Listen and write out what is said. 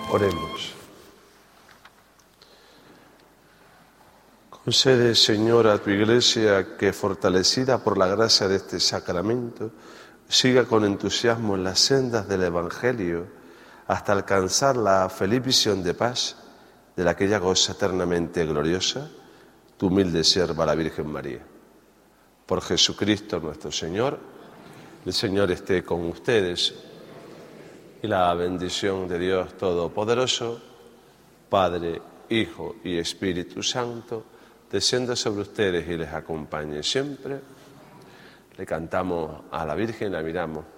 Oremos. Concede, Señor, a tu Iglesia que, fortalecida por la gracia de este sacramento, siga con entusiasmo en las sendas del Evangelio hasta alcanzar la feliz visión de paz de la que ella goza eternamente gloriosa, tu humilde sierva la Virgen María. Por Jesucristo nuestro Señor, el Señor esté con ustedes y la bendición de Dios Todopoderoso, Padre, Hijo y Espíritu Santo, descienda sobre ustedes y les acompañe siempre. Le cantamos a la Virgen, la miramos.